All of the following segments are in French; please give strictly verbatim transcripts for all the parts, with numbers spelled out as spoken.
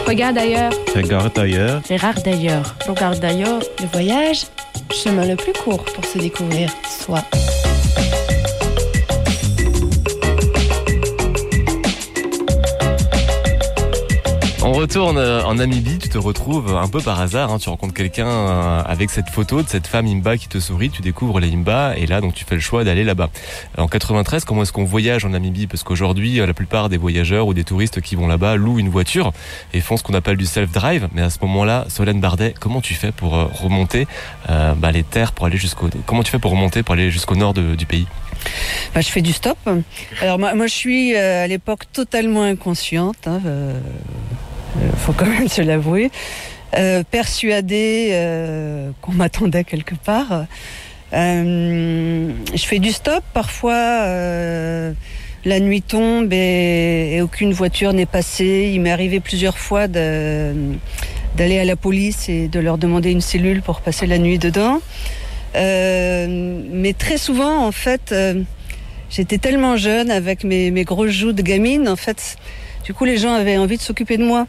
Regarde ailleurs. Regarde ailleurs. Regarde ailleurs. Regarde ailleurs. Le voyage, chemin le plus court pour se découvrir soi. On retourne en Namibie, tu te retrouves un peu par hasard, hein, tu rencontres quelqu'un avec cette photo de cette femme Imba qui te sourit, tu découvres les Imba et là donc tu fais le choix d'aller là-bas. En quatre-vingt-treize, comment est-ce qu'on voyage en Namibie? Parce qu'aujourd'hui, la plupart des voyageurs ou des touristes qui vont là-bas louent une voiture et font ce qu'on appelle du self-drive. Mais à ce moment-là, Solène Bardet, comment tu fais pour remonter euh, bah, les terres pour aller jusqu'au... Comment tu fais pour remonter pour aller jusqu'au nord de, du pays? Bah, je fais du stop. Alors moi, moi je suis euh, à l'époque totalement inconsciente. Hein, euh... faut quand même se l'avouer, euh, persuadée euh, qu'on m'attendait quelque part. Euh, je fais du stop, parfois euh, la nuit tombe et, et aucune voiture n'est passée. Il m'est arrivé plusieurs fois de, d'aller à la police et de leur demander une cellule pour passer la nuit dedans. Euh, mais très souvent, en fait, euh, j'étais tellement jeune avec mes, mes grosses joues de gamine, en fait... Du coup, les gens avaient envie de s'occuper de moi.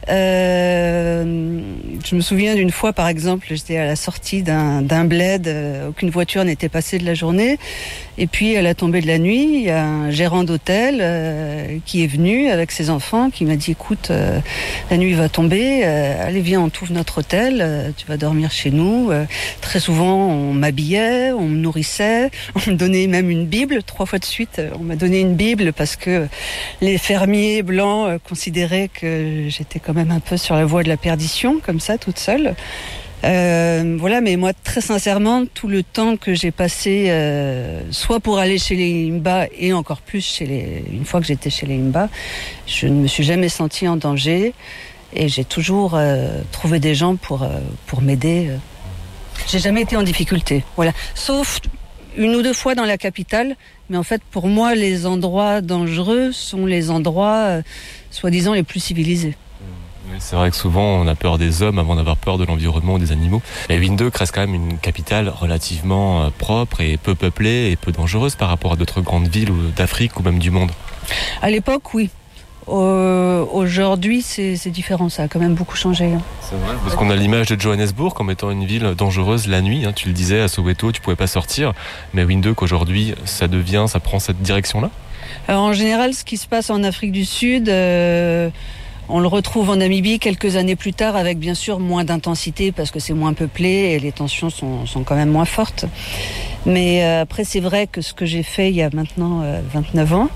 Euh, je me souviens d'une fois, par exemple, j'étais à la sortie d'un, d'un bled, euh, aucune voiture n'était passée de la journée. Et puis, à la tombée de la nuit, il y a un gérant d'hôtel euh, qui est venu avec ses enfants, qui m'a dit, écoute, euh, la nuit va tomber, euh, allez, viens, on t'ouvre notre hôtel, euh, tu vas dormir chez nous. Euh, très souvent, on m'habillait, on me nourrissait, on me donnait même une Bible. Trois fois de suite, on m'a donné une Bible parce que les fermiers blancs euh, considéraient que j'étais quand même un peu sur la voie de la perdition, comme ça, toute seule. Euh, voilà, mais moi, très sincèrement, tout le temps que j'ai passé, euh, soit pour aller chez les Imba et encore plus chez les, une fois que j'étais chez les Imba, je ne me suis jamais sentie en danger et j'ai toujours euh, trouvé des gens pour euh, pour m'aider. J'ai jamais été en difficulté, voilà, sauf une ou deux fois dans la capitale. Mais en fait, pour moi, les endroits dangereux sont les endroits, euh, soi-disant, les plus civilisés. Oui, c'est vrai que souvent on a peur des hommes avant d'avoir peur de l'environnement ou des animaux. Et Windhoek reste quand même une capitale relativement propre et peu peuplée et peu dangereuse par rapport à d'autres grandes villes d'Afrique ou même du monde. À l'époque, oui. Euh, aujourd'hui, c'est, c'est différent, ça a quand même beaucoup changé. Hein. C'est vrai, parce qu'on a l'image de Johannesburg comme étant une ville dangereuse la nuit. Hein. Tu le disais, à Soweto, tu pouvais pas sortir. Mais Windhoek, aujourd'hui, ça devient, ça prend cette direction-là? Alors, en général, ce qui se passe en Afrique du Sud... Euh, On le retrouve en Namibie quelques années plus tard avec bien sûr moins d'intensité parce que c'est moins peuplé et les tensions sont, sont quand même moins fortes. Mais euh, après c'est vrai que ce que j'ai fait il y a maintenant euh, vingt-neuf ans,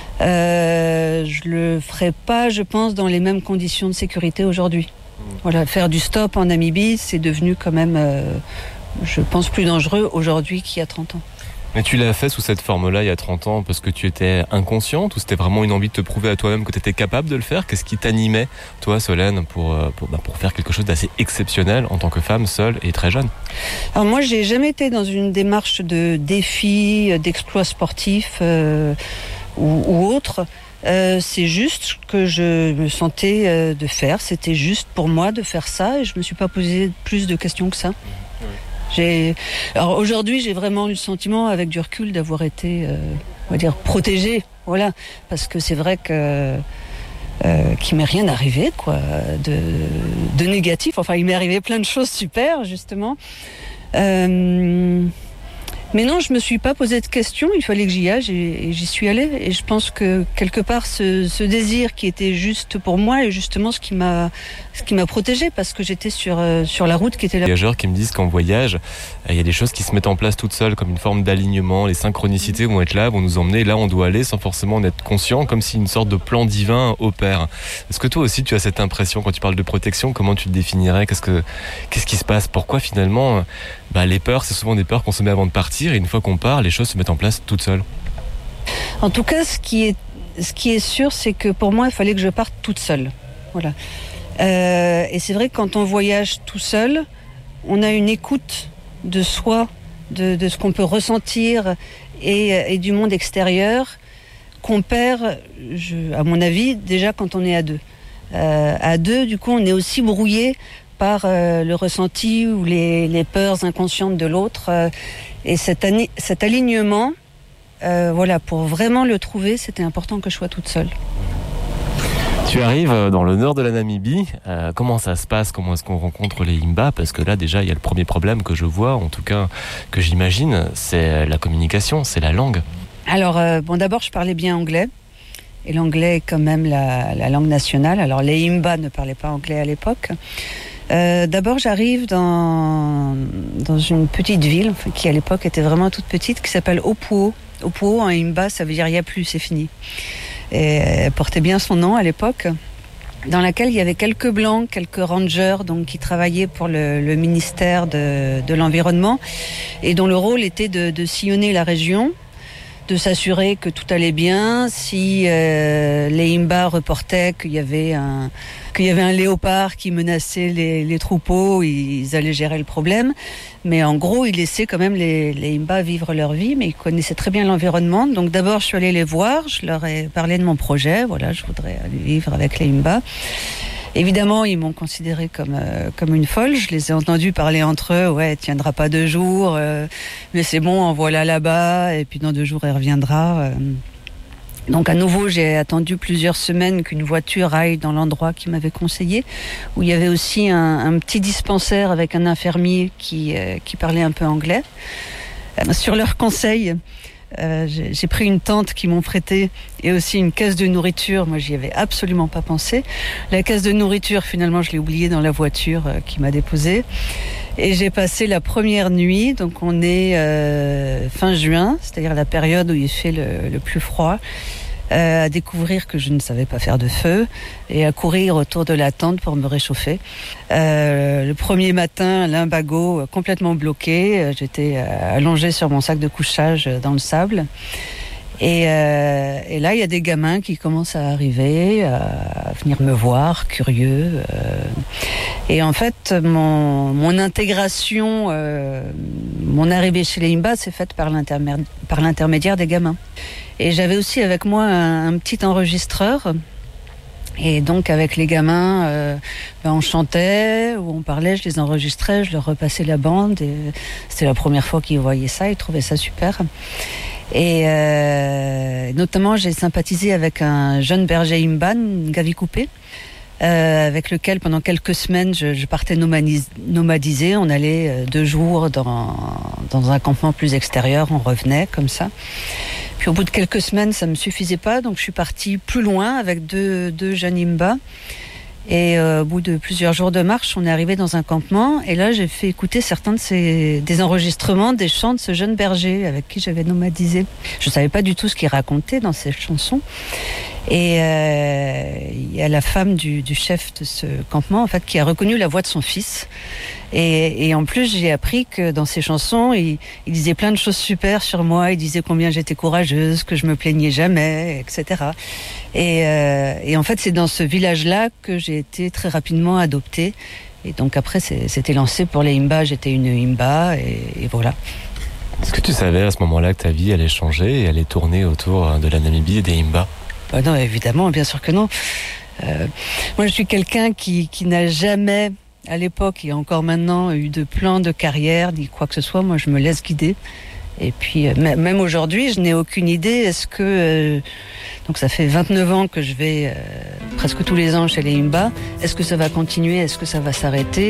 euh, je le ferai pas je pense dans les mêmes conditions de sécurité aujourd'hui. Voilà, faire du stop en Namibie c'est devenu quand même euh, je pense plus dangereux aujourd'hui qu'il y a trente ans. Mais tu l'as fait sous cette forme-là il y a trente ans parce que tu étais inconsciente ou c'était vraiment une envie de te prouver à toi-même que tu étais capable de le faire? Qu'est-ce qui t'animait, toi, Solène, pour, pour, bah, pour faire quelque chose d'assez exceptionnel en tant que femme, seule et très jeune? Alors moi, j'ai jamais été dans une démarche de défi, d'exploit sportif euh, ou, ou autre. Euh, c'est juste que je me sentais euh, de faire. C'était juste pour moi de faire ça et je me suis pas posé plus de questions que ça. Oui. J'ai... Alors aujourd'hui, j'ai vraiment eu le sentiment, avec du recul, d'avoir été, euh, on va dire, protégée, voilà, parce que c'est vrai que euh, qu'il m'est rien arrivé, quoi, de, de négatif. Enfin, il m'est arrivé plein de choses super, justement. Euh... Mais non, je me suis pas posé de questions, il fallait que j'y aille et j'y suis allée. Et je pense que quelque part, ce, ce désir qui était juste pour moi est justement ce qui m'a, ce qui m'a protégée parce que j'étais sur, euh, sur la route qui était là. Il y a des voyageurs qui me disent qu'en voyage, il y a des choses qui se mettent en place toutes seules, comme une forme d'alignement. Les synchronicités vont être là, vont nous emmener là où on doit aller sans forcément en être conscient, comme si une sorte de plan divin opère. Est-ce que toi aussi tu as cette impression quand tu parles de protection? Comment tu le définirais? Qu'est-ce que, qu'est-ce qui se passe? Pourquoi finalement, bah, les peurs, c'est souvent des peurs qu'on se met avant de partir et une fois qu'on part, les choses se mettent en place toutes seules? En tout cas, ce qui est, ce qui est sûr, c'est que pour moi, il fallait que je parte toute seule. Voilà. Euh, et c'est vrai que quand on voyage tout seul, on a une écoute de soi, de, de ce qu'on peut ressentir et, et du monde extérieur qu'on perd, je, à mon avis, déjà quand on est à deux. Euh, à deux, du coup, on est aussi brouillé par euh, le ressenti ou les, les peurs inconscientes de l'autre. Euh, et cet, ani- cet alignement, euh, voilà, pour vraiment le trouver, c'était important que je sois toute seule. Tu arrives dans le nord de la Namibie. Euh, comment ça se passe? Comment est-ce qu'on rencontre les Himba? Parce que là, déjà, il y a le premier problème que je vois, en tout cas que j'imagine, c'est la communication, c'est la langue. Alors, euh, bon, d'abord, je parlais bien anglais. Et l'anglais est quand même la, la langue nationale. Alors, les Himba ne parlaient pas anglais à l'époque. Euh, d'abord, j'arrive dans, dans une petite ville, enfin, qui à l'époque était vraiment toute petite, qui s'appelle Opuo. Opuo, en Himba, ça veut dire « il n'y a plus, c'est fini ». Et elle portait bien son nom à l'époque, dans laquelle il y avait quelques blancs, quelques rangers donc, qui travaillaient pour le, le ministère de, de l'Environnement et dont le rôle était de, de sillonner la région, de s'assurer que tout allait bien. Si euh, les Himba reportaient qu'il y avait un qu'il y avait un léopard qui menaçait les, les troupeaux, ils allaient gérer le problème. Mais en gros, ils laissaient quand même les, les Himba vivre leur vie, mais ils connaissaient très bien l'environnement. Donc d'abord, je suis allée les voir, je leur ai parlé de mon projet. Voilà, je voudrais aller vivre avec les Himba. Évidemment, ils m'ont considérée comme euh, comme une folle. Je les ai entendus parler entre eux. Ouais, elle tiendra pas deux jours, euh, mais c'est bon, envoie-la là-bas. Et puis dans deux jours, elle reviendra. Euh. Donc à nouveau, j'ai attendu plusieurs semaines qu'une voiture aille dans l'endroit qui m'avait conseillé, où il y avait aussi un, un petit dispensaire avec un infirmier qui euh, qui parlait un peu anglais. Euh, sur leur conseil, Euh, j'ai, j'ai pris une tente qu'ils m'ont prêtée et aussi une caisse de nourriture. Moi, j'y avais absolument pas pensé. La caisse de nourriture, finalement, je l'ai oubliée dans la voiture euh, qui m'a déposée. Et j'ai passé la première nuit. Donc, on est euh, fin juin, c'est-à-dire la période où il fait le, le plus froid. Euh, à découvrir que je ne savais pas faire de feu et à courir autour de la tente pour me réchauffer. Euh, le premier matin, l'imbago complètement bloqué. J'étais allongée sur mon sac de couchage dans le sable. Et, euh, et là, il y a des gamins qui commencent à arriver, à venir me voir, curieux. Euh, et en fait, mon, mon intégration, euh, mon arrivée chez les Himba, s'est faite par, l'intermé- par l'intermédiaire des gamins. Et j'avais aussi avec moi un, un petit enregistreur. Et donc, avec les gamins, euh, ben on chantait, ou on parlait, je les enregistrais, je leur repassais la bande. Et c'était la première fois qu'ils voyaient ça, ils trouvaient ça super. Et euh, notamment, j'ai sympathisé avec un jeune berger Himba, Gavi Coupé, euh, avec lequel pendant quelques semaines je, je partais nomadis- nomadiser. On allait euh, deux jours dans, dans un campement plus extérieur, on revenait comme ça. Puis au bout de quelques semaines, ça ne me suffisait pas, donc je suis partie plus loin avec deux, deux jeunes Himba. Et euh, au bout de plusieurs jours de marche, on est arrivé dans un campement. Et là, j'ai fait écouter certains de ces, des enregistrements des chants de ce jeune berger avec qui j'avais nomadisé. Je ne savais pas du tout ce qu'il racontait dans ces chansons. Et euh, il y a la femme du, du chef de ce campement, en fait, qui a reconnu la voix de son fils. Et, et en plus, j'ai appris que dans ses chansons, il, il disait plein de choses super sur moi. Il disait combien j'étais courageuse, que je me plaignais jamais, et cetera. Et, euh, et en fait, c'est dans ce village-là que j'ai été très rapidement adoptée. Et donc après, c'est, c'était lancé pour les Himba. J'étais une Himba, et, et voilà. Est-ce que tu savais à ce moment-là que ta vie allait changer et allait tourner autour de la Namibie et des Himba? Bah non, évidemment, bien sûr que non. Euh, moi, je suis quelqu'un qui, qui n'a jamais, à l'époque et encore maintenant, eu de plan de carrière, ni quoi que ce soit. Moi, je me laisse guider. Et puis, euh, même aujourd'hui, je n'ai aucune idée. Est-ce que... Euh, donc, ça fait vingt-neuf ans que je vais euh, presque tous les ans chez les Himba. Est-ce que ça va continuer? Est-ce que ça va s'arrêter?